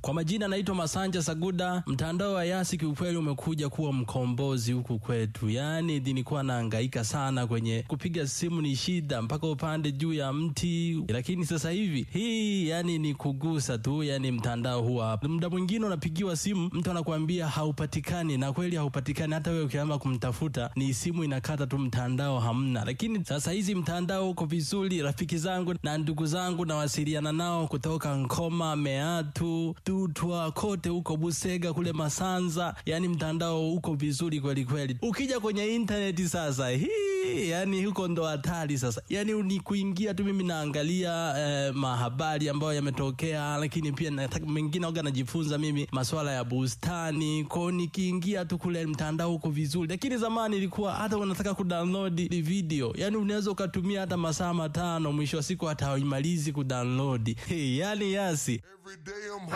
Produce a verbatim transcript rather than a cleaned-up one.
Kwa majina naitwa Masanja Saguda. Mtandao wa Yasi kiukweli umekuja kuwa mkombozi huku kwetu. Yani nilikuwa nahangaika sana kwenye kupiga simu, ni shida mpaka upande juu ya mti. Lakini sasa hivi hii yani ni kugusa tu, yani mtandao huwa hapa. Muda mwingine unapigiwa simu, mtu anakuambia haupatikani, na kweli haupatikani. Hata wewe ukianza kumtafuta ni simu inakata tu, mtandao hamna. Lakini sasa hizi mtandao uko vizuri. Rafiki zangu na ndugu zangu na wasiliana nao kutoka Nkoma, Meatu, Tutwa, kote huko Busega kule Masanza. Yani mtandao uko vizuri kweli kweli. Ukija kwenye internet sasa hii yani huko ndo hatari sasa. Yani ni kuingia tu, mimi naangalia eh, mahabari ambayo yametokea, lakini pia nataka mengine oga najifunza mimi masuala ya bustani. Kwa nikiingia tu kule mtandao uko vizuri. Lakini zamani ilikuwa hata unataka kudownload video, yani unaweza ukatumia hata masaa matano, mwisho wa siku hata haimalizi kudownload. Hey, yani Yasi